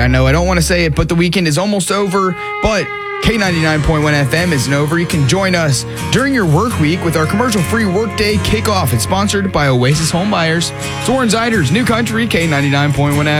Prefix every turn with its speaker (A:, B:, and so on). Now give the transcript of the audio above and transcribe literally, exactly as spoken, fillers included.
A: I know I don't want to say it, but the weekend is almost over. But K ninety-nine point one F M isn't over. You can join us during your work week with our commercial-free Workday Kickoff. It's sponsored by Oasis Home Buyers. Soren Zeiders, New Country, K ninety-nine point one F M.